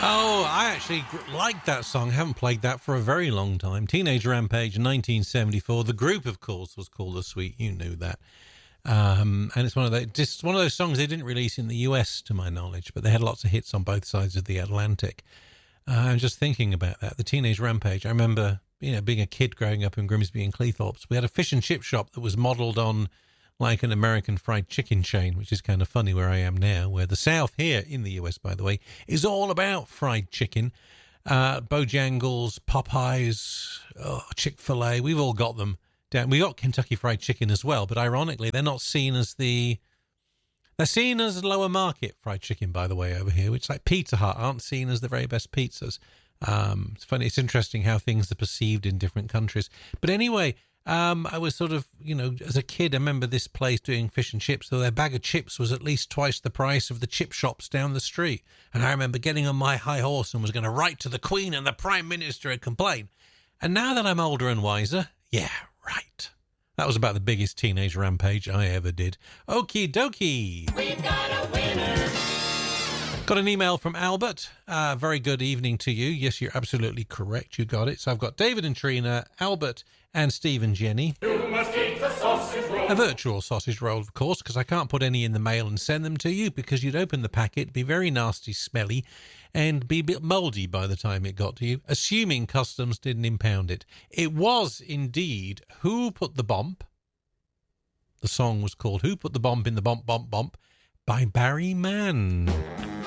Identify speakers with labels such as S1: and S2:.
S1: Oh, I actually like that song. Haven't played that for a very long time. Teenage Rampage, 1974. The group, of course, was called The Sweet. You knew that. And it's just one of those songs they didn't release in the US, to my knowledge, but they had lots of hits on both sides of the Atlantic. I'm just thinking about that. The Teenage Rampage. I remember, being a kid growing up in Grimsby and Cleethorpes. We had a fish and chip shop that was modelled on like an American fried chicken chain, which is kind of funny where I am now, where the South here in the US, by the way, is all about fried chicken. Bojangles, Popeyes, Chick-fil-A, we've all got them down. We got Kentucky Fried Chicken as well, but ironically, they're not seen as they're seen as lower market fried chicken, by the way, over here, which like Pizza Hut aren't seen as the very best pizzas. It's funny. It's interesting how things are perceived in different countries. But anyway, I was sort of, as a kid, I remember this place doing fish and chips, so their bag of chips was at least twice the price of the chip shops down the street. And I remember getting on my high horse and was going to write to the Queen and the Prime Minister and complain. And now that I'm older and wiser, yeah, right. That was about the biggest Teenage Rampage I ever did. Okie dokie.
S2: We've got a winner.
S1: Got an email from Albert. Very good evening to you. Yes, you're absolutely correct. You got it. So I've got David and Trina, Albert and Steve and Jenny.
S2: You must eat the sausage roll.
S1: A virtual sausage roll, of course, because I can't put any in the mail and send them to you because you'd open the packet, be very nasty, smelly, and be a bit mouldy by the time it got to you, assuming customs didn't impound it. It was indeed Who Put the Bump? The song was called Who Put the Bump in the Bump Bump Bump by Barry Mann.